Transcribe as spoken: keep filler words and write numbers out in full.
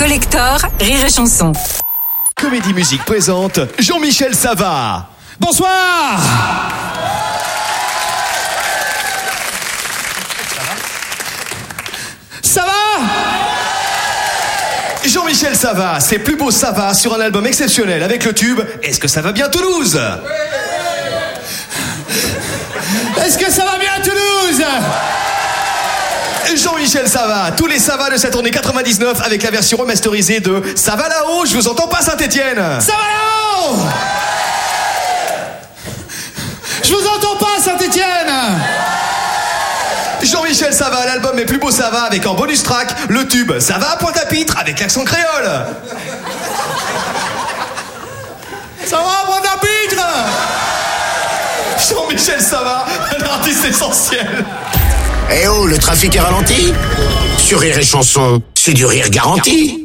Collector, Rire et Chanson. Comédie Musique présente Jean-Michel Savah. Bonsoir. Ça va? Jean-Michel Savah, ses plus beaux Savah sur un album exceptionnel avec le tube Est-ce que ça va bien Toulouse? Est-ce que ça va bien Toulouse? Jean-Michel Savah, tous les Savah de cette tournée quatre-vingt-dix-neuf avec la version remasterisée de Ça va là-haut, je vous entends pas Saint-Étienne. Ça va là-haut? Je vous entends pas Saint-Étienne. Jean-Michel Savah, l'album Mes plus beaux Savah avec en bonus track le tube Ça va Pointe-à-Pitre avec l'accent créole. Ça va Pointe-à-Pitre? Jean-Michel Savah, un artiste essentiel. Eh oh, le trafic est ralenti? Sur Rire et Chanson, c'est du rire garanti.